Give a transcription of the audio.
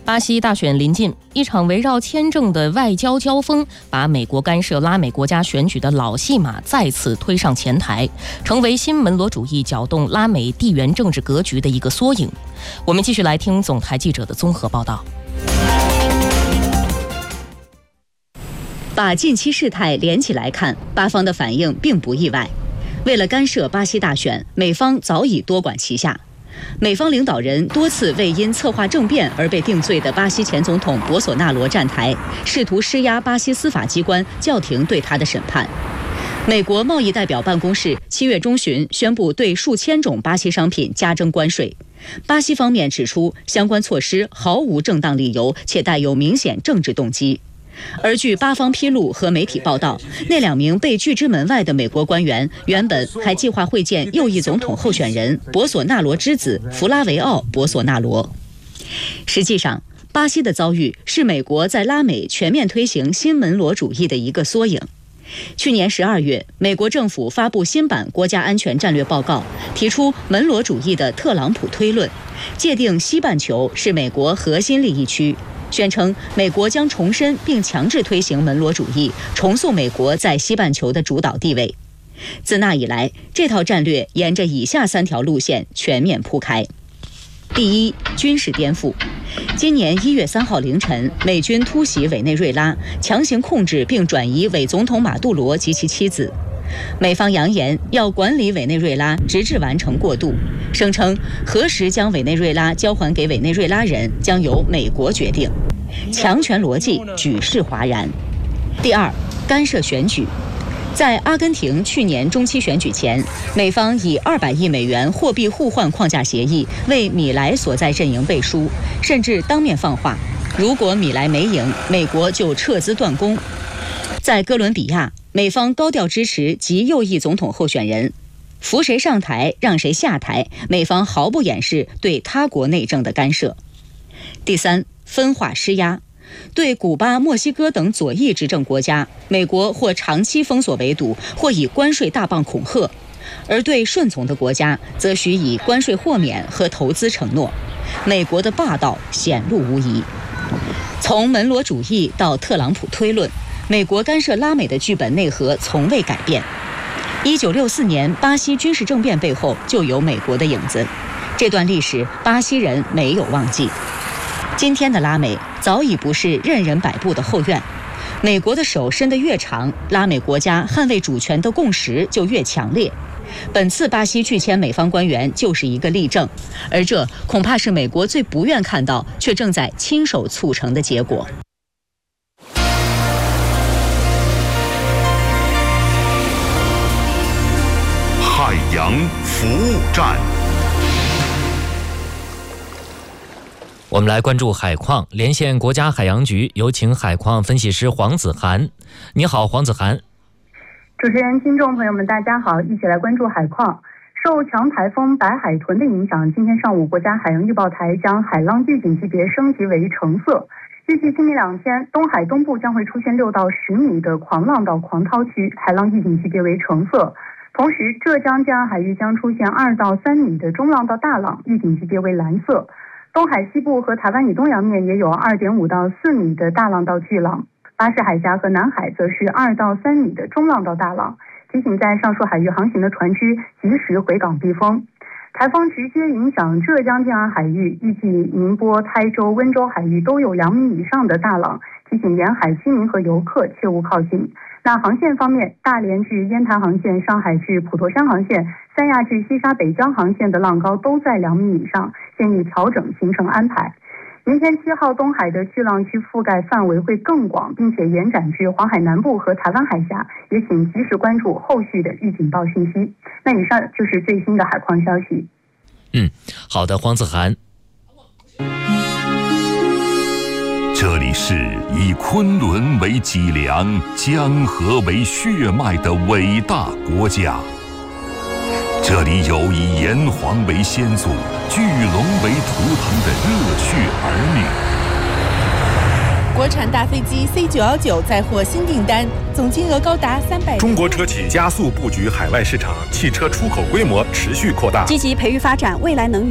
巴西大选临近，一场围绕签证的外交交锋，把美国干涉拉美国家选举的老戏码再次推上前台，成为新门罗主义搅动拉美地缘政治格局的一个缩影。我们继续来听总台记者的综合报道。 把近期事态连起来看，巴方的反应并不意外。为了干涉巴西大选，美方早已多管齐下。美方领导人多次为因策划政变而被定罪的巴西前总统博索纳罗站台，试图施压巴西司法机关叫停对他的审判。美国贸易代表办公室7月中旬宣布对数千种巴西商品加征关税。巴西方面指出，相关措施毫无正当理由，且带有明显政治动机。而据巴方披露和媒体报道，那2名被拒之门外的美国官员原本还计划会见右翼总统候选人博索纳罗之子弗拉维奥·博索纳罗。实际上，巴西的遭遇是美国在拉美全面推行新门罗主义的一个缩影。去年12月，美国政府发布新版国家安全战略报告，提出门罗主义的特朗普推论，界定西半球是美国核心利益区，宣称美国将重申并强制推行门罗主义，重塑美国在西半球的主导地位。自那以来，这套战略沿着以下3条路线全面铺开。第一，军事颠覆。今年1月3号凌晨，美军突袭委内瑞拉，强行控制并转移伪总统马杜罗及其妻子。美方扬言要管理委内瑞拉，直至完成过渡，声称何时将委内瑞拉交还给委内瑞拉人将由美国决定，强权逻辑举世哗然。第二，干涉选举。在阿根廷去年中期选举前，美方以200亿美元货币互换框架协议为米莱所在阵营背书，甚至当面放话，如果米莱没赢，美国就撤资断供。在哥伦比亚，美方高调支持极右翼总统候选人，扶谁上台让谁下台，美方毫不掩饰对他国内政的干涉。第三，分化施压。对古巴、墨西哥等左翼执政国家，美国或长期封锁围堵，或以关税大棒恐吓；而对顺从的国家，则许以关税豁免和投资承诺。美国的霸道显露无遗。从门罗主义到特朗普推论，美国干涉拉美的剧本内核从未改变。1964年巴西军事政变背后就有美国的影子，这段历史巴西人没有忘记。今天的拉美早已不是任人摆布的后院，美国的手伸得越长，拉美国家捍卫主权的共识就越强烈。本次巴西拒签美方官员就是一个例证，而这恐怕是美国最不愿看到却正在亲手促成的结果。 海洋服务站。 我们来关注海况，连线国家海洋局，有请海况分析师黄子涵。你好，黄子涵。 主持人、听众朋友们，大家好，一起来关注海况。受强台风白海豚的影响，今天上午国家海洋预报台将海浪预警级别升级为橙色。预计今明2天，东海东部将会出现6到10米的狂浪到狂涛区，海浪预警级别为橙色。同时，浙江江岸海域将出现2到3米的中浪到大浪，预警级别为蓝色。东海西部和台湾以东洋面也有2.5到4米的大浪到巨浪，巴士海峡和南海则是2到3米的中浪到大浪。提醒在上述海域航行的船只及时回港避风。台风直接影响浙江江岸海域，预计宁波、台州、温州海域都有2米以上的大浪，提醒沿海居民和游客切勿靠近。那航线方面，大连至烟台航线、上海至普陀山航线、三亚至西沙北江航线的浪高都在2米以上，建议调整行程安排。明天7号，东海的巨浪区覆盖范围会更广，并且延展至黄海南部和台湾海峡，也请及时关注后续的预警报信息。那以上就是最新的海况消息。 好的，黄子涵。 这里是以昆仑为脊梁、江河为血脉的伟大国家。这里有以炎黄为先祖、巨龙为图腾的热血儿女。 国产大飞机 C919 再获新订单，总金额高达300。 中国车企加速布局海外市场，汽车出口规模持续扩大， 积极培育发展未来能源。